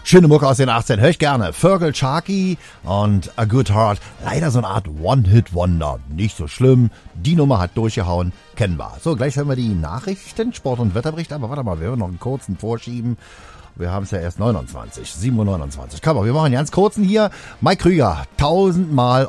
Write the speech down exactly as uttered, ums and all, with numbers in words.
Schöne Mucke aus den achtzehn, höre ich gerne. Fergal Sharkey und A Good Heart. Leider so eine Art One-Hit-Wonder. Nicht so schlimm. Die Nummer hat durchgehauen. Kennen wir. So, gleich hören wir die Nachrichten, Sport- und Wetterbericht. Aber warte mal, wir werden noch einen kurzen vorschieben. Wir haben es ja erst neunundzwanzig, sieben Uhr neunundzwanzig. Komm, wir machen einen ganz kurzen hier. Mike Krüger, tausendmal